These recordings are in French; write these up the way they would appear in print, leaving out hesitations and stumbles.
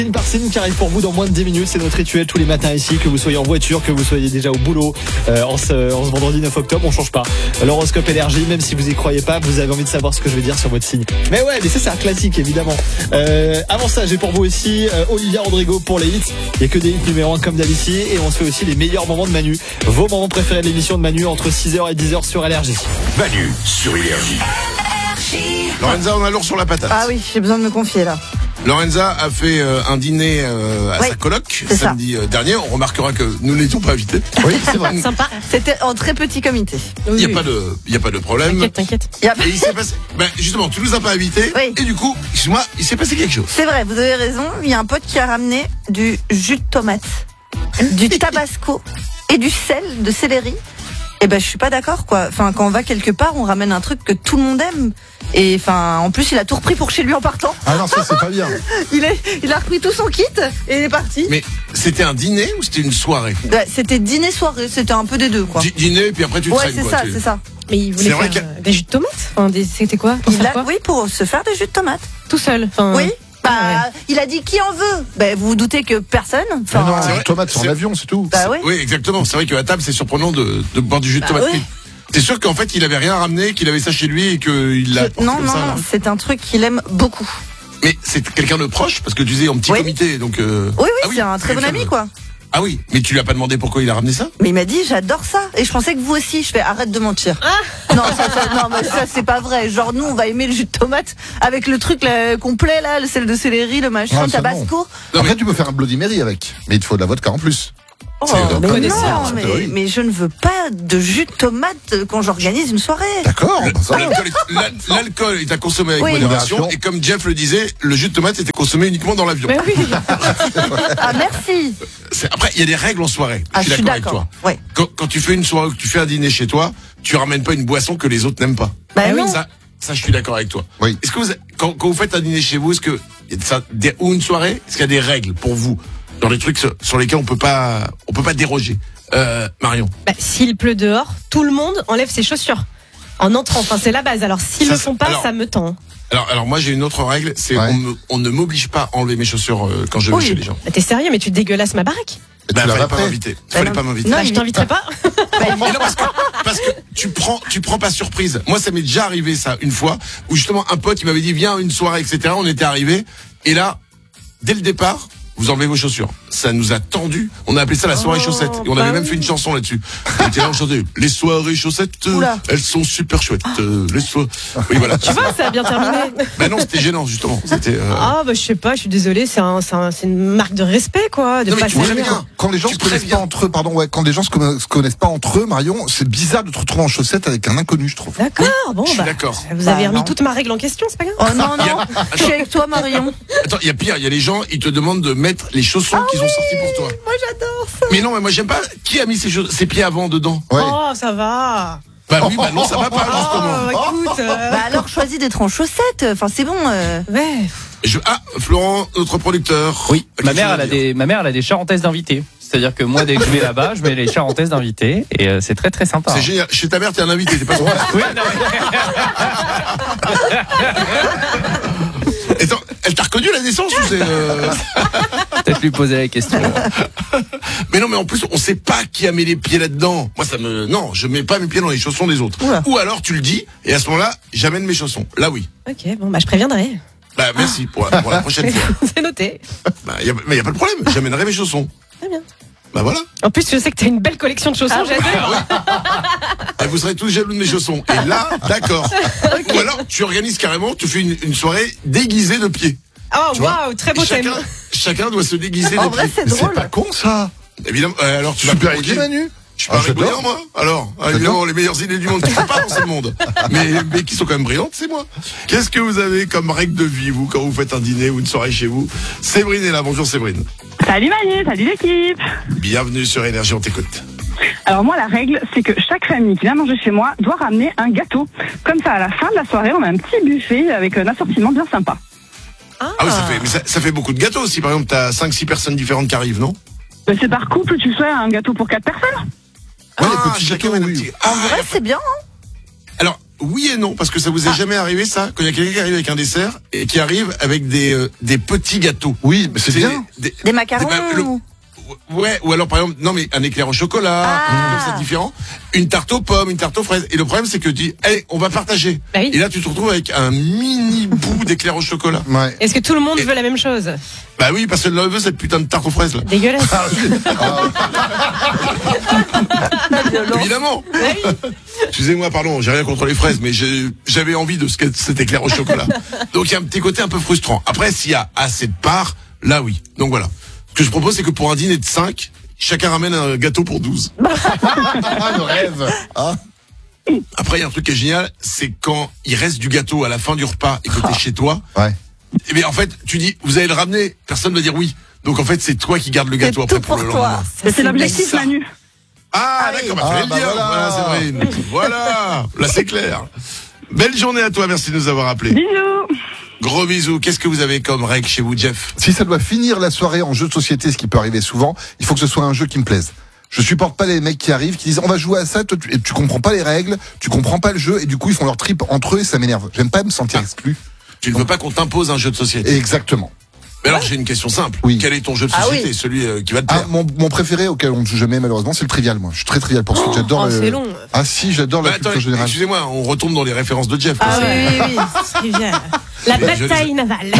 Une parcine qui arrive pour vous dans moins de 10 minutes. C'est notre rituel tous les matins ici, que vous soyez en voiture, que vous soyez déjà au boulot. En ce vendredi 9 octobre, on change pas. L'horoscope énergie, même si vous y croyez pas, vous avez envie de savoir ce que je vais dire sur votre signe. Mais ouais, mais ça c'est un classique évidemment. Avant ça, j'ai pour vous aussi Olivia Rodrigo pour les hits. Il y a que des hits numéro 1 comme d'habitude. Et on se fait aussi les meilleurs moments de Manu. Vos moments préférés de l'émission de Manu entre 6h et 10h sur Énergie. Manu sur Énergie. Lorenza, on a lourd sur la patate. Ah oui, j'ai besoin de me confier là. Lorenza a fait un dîner à sa coloc samedi dernier. On remarquera que nous n'étions pas invités. Oui, c'est vrai. Sympa. C'était en très petit comité. Il n'y a pas de problème. T'inquiète. Et il s'est passé. Justement, tu nous as pas invités. Oui. Et du coup, excuse-moi, il s'est passé quelque chose. C'est vrai, vous avez raison. Il y a un pote qui a ramené du jus de tomate, du tabasco et du sel de céleri. Et je suis pas d'accord quoi. Enfin, quand on va quelque part, on ramène un truc que tout le monde aime. Et enfin, en plus, il a tout repris pour chez lui en partant. Ah non, ça c'est pas bien. Il a repris tout son kit et il est parti. Mais c'était un dîner ou c'était une soirée? C'était dîner-soirée, c'était un peu des deux quoi. Dîner et puis après tu traînes c'est quoi. ça, c'est ça. Mais il voulait faire des jus de tomates. Enfin, c'était quoi? Oui, pour se faire des jus de tomates. Tout seul. Enfin, oui. Il a dit qui en veut. Vous vous doutez que personne. Enfin, non, les tomates sur l'avion, c'est tout. Oui, exactement. C'est vrai qu'à table, c'est surprenant de boire du jus de tomate. Oui. T'es sûr qu'en fait, il avait rien ramené, qu'il avait ça chez lui et qu'il l'a. Non, c'est un truc qu'il aime beaucoup. Mais c'est quelqu'un de proche parce que tu disais en petit comité, donc. Oui, c'est un très bon ami, quoi. Ah oui, mais tu lui as pas demandé pourquoi il a ramené ça? Mais il m'a dit j'adore ça et je pensais que vous aussi. Je fais arrête de mentir. Non, mais ça c'est pas vrai. Genre nous on va aimer le jus de tomate avec le truc complet là, le sel de céleri, le machin, le tabasco. Non, après tu peux faire un Bloody Mary avec, mais il te faut de la vodka en plus. Mais je ne veux pas de jus de tomate quand j'organise une soirée. D'accord. L'alcool est à consommer avec modération. Et comme Jeff le disait, le jus de tomate était consommé uniquement dans l'avion. Oui. Ah merci. Après, il y a des règles en soirée. Je suis d'accord avec toi. Ouais. Quand tu fais une soirée ou que tu fais un dîner chez toi, tu ramènes pas une boisson que les autres n'aiment pas. Non. Ça, je suis d'accord avec toi. Oui. Est-ce que quand vous faites un dîner chez vous, ou une soirée, est-ce qu'il y a des règles pour vous dans les trucs sur lesquels on peut pas déroger? Marion. S'il pleut dehors, tout le monde enlève ses chaussures en entrant. Enfin, c'est la base. Alors s'ils le font pas, ça me tend. Alors moi j'ai une autre règle, c'est on ne m'oblige pas à enlever mes chaussures quand je vais chez les gens. T'es sérieux? Mais tu dégueulasses ma baraque? Fallait pas m'inviter. Fallait pas m'inviter. Non, je t'inviterai pas. Parce que tu prends pas surprise. Moi, ça m'est déjà arrivé ça une fois où justement un pote il m'avait dit viens à une soirée etc. On était arrivé et là dès le départ vous enlevez vos chaussures. Ça nous a tendu. On a appelé ça la soirée chaussettes. Et on avait même fait une chanson là-dessus. On était là, on chantait les soirées chaussettes. Elles sont super chouettes. Oui, voilà. Tu vois, ça a bien terminé. Non, c'était gênant justement. C'était. Je sais pas. Je suis désolée. C'est une marque de respect, quoi. De pas quand les gens se connaissent pas entre eux, quand les gens se connaissent pas entre eux, Marion, c'est bizarre de te retrouver en chaussettes avec un inconnu, je trouve. D'accord. Bon, je suis d'accord. Vous avez remis toute ma règle en question, c'est pas grave. Oh non. Je suis avec toi, Marion. Attends, il y a pire. Il y a les gens, ils te demandent de mettre les chaussons qu'ils ont sortis pour toi. Moi j'adore ça. Mais non, mais moi j'aime pas. Qui a mis ses pieds avant dedans? Oh, ça va. Non, ça va pas justement. Écoute. Alors choisis d'être en chaussettes. Enfin c'est bon. Florent, notre producteur. Oui, ma mère elle a des charentaises d'invités. C'est-à-dire que moi dès que je vais là-bas, je mets les charentaises d'invités et c'est très très sympa. C'est génial. Chez ta mère, t'es un invité, t'es pas son frère. Oui, non. Attends, elle t'a reconnu à la naissance ou c'est Peut-être lui poser la question. Mais non, mais en plus, on sait pas qui a mis les pieds là-dedans. Moi, non, je mets pas mes pieds dans les chaussons des autres. Oula. Ou alors, tu le dis, et à ce moment-là, j'amène mes chaussons. Là, oui. Ok, bon, je préviendrai. Merci pour la prochaine fois. C'est noté. Mais y a pas de problème, j'amènerai mes chaussons. Très bien. Voilà. En plus, je sais que t'as une belle collection de chaussons, j'adore. Et vous serez tous jaloux de mes chaussons. Et là, d'accord. Ou alors, tu organises carrément, tu fais une soirée déguisée de pieds. Oh, waouh, très beau thème. Chacun doit se déguiser de pieds. En vrai, c'est drôle. C'est pas con ça. Évidemment, alors tu vas Super idée, Manu. Je suis pas rigolant, moi. Alors, évidemment, les meilleures idées du monde qui ne sont pas dans ce monde, mais qui sont quand même brillantes, c'est moi. Qu'est-ce que vous avez comme règle de vie, vous, quand vous faites un dîner ou une soirée chez vous? Séverine est là. Bonjour, Séverine. Salut Manu, salut l'équipe. Bienvenue sur Énergie, on t'écoute. Alors moi, la règle, c'est que chaque famille qui vient manger chez moi doit ramener un gâteau. Comme ça, à la fin de la soirée, on a un petit buffet avec un assortiment bien sympa. Ah oui, ça fait beaucoup de gâteaux aussi. Par exemple, t'as 5-6 personnes différentes qui arrivent, non? C'est par couple, tu fais un gâteau pour 4 personnes. Ouais, les petits gâteaux, oui. En vrai, c'est bien. Alors, oui et non, parce que ça vous est jamais arrivé ça, quand il y a quelqu'un qui arrive avec un dessert et qui arrive avec des petits gâteaux. Oui, mais c'est bien. Des macarons. Ouais, ou alors par exemple, non mais un éclair au chocolat, c'est différent. Une tarte aux pommes, une tarte aux fraises. Et le problème c'est que tu dis, allez, on va partager. Bah oui. Et là tu te retrouves avec un mini bout d'éclair au chocolat. Ouais. Est-ce que tout le monde veut la même chose? Bah oui, parce que le veut cette putain de tarte aux fraises là. Dégueulasse. Évidemment. Excusez-moi, pardon, j'ai rien contre les fraises, mais j'avais envie de cet éclair au chocolat. Donc il y a un petit côté un peu frustrant. Après, s'il y a assez de parts, là oui. Donc voilà. Ce que je propose, c'est que pour un dîner de 5, chacun ramène un gâteau pour 12. Ah, le rêve. Ah. Après, il y a un truc qui est génial, c'est quand il reste du gâteau à la fin du repas et que t'es chez toi. Ouais. Et bien en fait, tu dis, vous allez le ramener, personne va dire oui. Donc en fait, c'est toi qui gardes le gâteau après pour le lendemain. C'est l'objectif, Manu. Ah, d'accord, bah, fallait le dire. Voilà, c'est vrai. Voilà, là c'est clair. Belle journée à toi, merci de nous avoir appelés. Bisous. Gros bisous. Qu'est-ce que vous avez comme règle chez vous, Jeff? Si ça doit finir la soirée en jeu de société, ce qui peut arriver souvent, il faut que ce soit un jeu qui me plaise. Je supporte pas les mecs qui arrivent, qui disent on va jouer à ça, toi, tu comprends pas les règles, tu comprends pas le jeu, et du coup ils font leur trip entre eux et ça m'énerve. J'aime pas me sentir exclu. Tu ne veux pas qu'on t'impose un jeu de société? Exactement. Mais alors j'ai une question simple. Oui. Quel est ton jeu de société, celui qui va te plaire? Mon préféré auquel on ne joue jamais malheureusement, c'est le trivial. Moi, je suis très trivial pour ça. J'adore. c'est long. Ah si, j'adore la Attends, culture générale. excusez-moi, on retombe dans les références de Jeff. Ah quoi. oui. C'est bien. La bataille navale.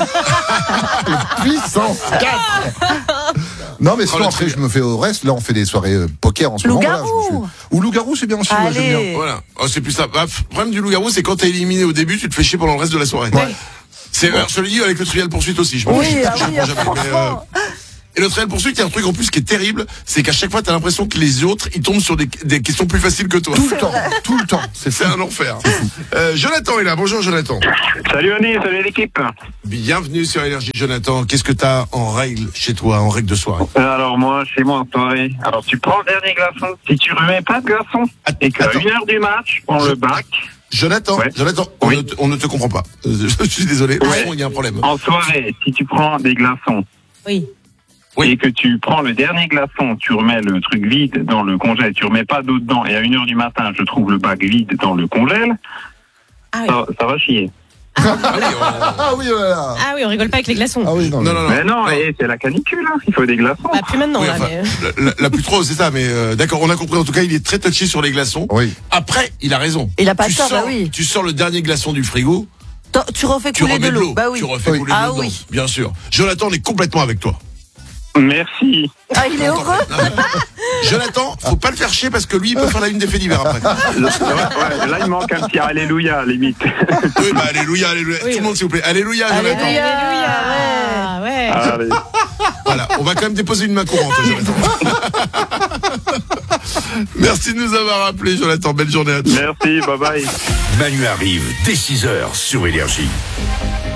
Puissance 4. Non mais sinon après je me fais au reste. Là on fait des soirées poker en ce moment. Loup-garou. Ou loup-garou c'est bien aussi. Ouais, j'aime bien. Allez. Voilà. Oh, c'est plus ça. Bah, le problème du loup-garou, c'est quand t'es éliminé au début, tu te fais chier pendant le reste de la soirée. Ouais. C'est, je te le dis avec le trivial poursuite aussi. Je m'en Oui, fiche, ah je oui, comprends jamais, franchement. et le trivial poursuite, il y a un truc en plus qui est terrible, c'est qu'à chaque fois, t'as l'impression que les autres, ils tombent sur des questions plus faciles que toi. Tout le temps. C'est un enfer. Jonathan est là. Bonjour, Jonathan. Salut Annie, salut l'équipe. Bienvenue sur Énergie, Jonathan. Qu'est-ce que t'as en règle chez toi, en règle de soirée? Alors moi, chez moi en soirée, alors tu prends le dernier glaçon. Si tu remets pas de glaçon et qu'à Attends. 1h du match, tu prends le bac. Jonathan, Ouais. Jonathan, Oui. on ne te comprend pas. Je suis désolé. Au Ouais. fond, il y a un problème. En soirée, si tu prends des glaçons Oui. Oui. et que tu prends le dernier glaçon, tu remets le truc vide dans le congèle, tu remets pas d'eau dedans et à 1h du matin, je trouve le bac vide dans le congèle, Ah oui. ça va chier. Ah oui voilà. Ah oui, on rigole pas avec les glaçons. Ah oui non. Non, non, non. Mais non, et c'est la canicule, hein. Il faut des glaçons. Bah, plus maintenant, Oui, là. enfin, Mais... la plus trop, c'est ça, mais d'accord, on a compris. En tout cas, il est très touché sur les glaçons. Oui. Après, il a raison. Il a pas tu tort, sors, bah oui. Tu sors le dernier glaçon du frigo, Tu refais tu couler de remets de l'eau. l'eau. Bah oui. Tu refais couler de Ah l'eau dedans, oui. bien sûr. Jonathan, on est complètement avec toi. Merci. Ah, il est heureux. Jonathan, faut pas le faire chier parce que lui, il peut faire la une des faits divers après. Ouais, là, il manque un petit alléluia, limite. Oui, bah, alléluia, alléluia. Oui, Tout le monde, s'il vous plaît. Alléluia, Jonathan. Alléluia. Ah ouais. Allez. Voilà, on va quand même déposer une main courante, Jonathan. Merci de nous avoir appelés, Jonathan. Belle journée à toi. Merci, bye bye. Manu arrive dès 6h sur Énergie.